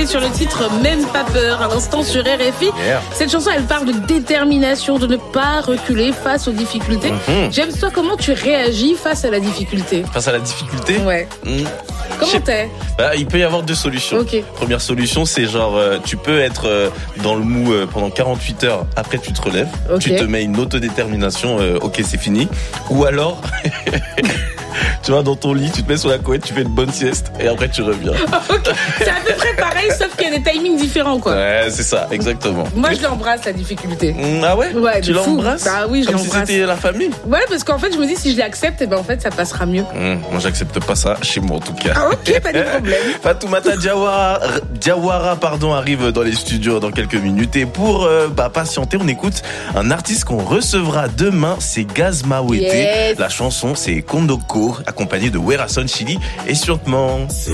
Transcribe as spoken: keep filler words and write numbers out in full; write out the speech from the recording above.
Mawete sur le titre Même pas peur, à l'instant sur R F I. Yeah. Cette chanson, elle parle de détermination, de ne pas reculer face aux difficultés. Mm-hmm. James, toi, comment tu réagis face à la difficulté? Face à la difficulté? Ouais. Mmh. Comment t'es? Bah, il peut y avoir deux solutions. Okay. Première solution, c'est genre, euh, tu peux être euh, dans le mou euh, pendant quarante-huit heures, après tu te relèves, okay. Tu te mets une autodétermination, euh, ok c'est fini. Ou alors, tu vas dans ton lit, tu te mets sur la couette, tu fais une bonne sieste et après tu reviens. Okay. C'est à peu près pareil, sauf qu'il y a des timings différents, quoi. Ouais, c'est ça, exactement. Moi, je l'embrasse, la difficulté. Mmh, ah ouais? Ouais, tu l'embrasses? Bah oui, je Comme l'embrasse. Comme si c'était la famille? Ouais, parce qu'en fait, je me dis, si je l'accepte, et ben en fait, ça passera mieux. Mmh, moi, j'accepte pas ça, chez moi en tout cas. Ah, ok, pas de problème. Fatoumata Diawara, Diawara pardon, arrive dans les studios dans quelques minutes. Et pour euh, bah, patienter, on écoute un artiste qu'on recevra demain, c'est Gaz Mawete. Yes. La chanson, c'est Kondoko, accompagné de Werason Chili et Surtement. C'est